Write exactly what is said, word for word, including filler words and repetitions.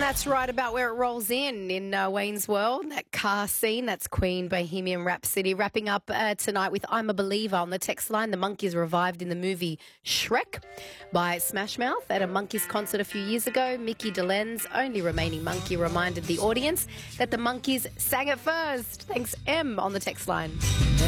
That's right about where it rolls in, in uh, Wayne's World, that car scene. That's Queen, Bohemian Rhapsody. Wrapping up uh, tonight with I'm a Believer on the text line. The Monkees revived in the movie Shrek by Smash Mouth at a Monkees concert a few years ago. Mickey DeLenz, only remaining Monkey, reminded the audience that the Monkees sang it first. Thanks, M, on the text line.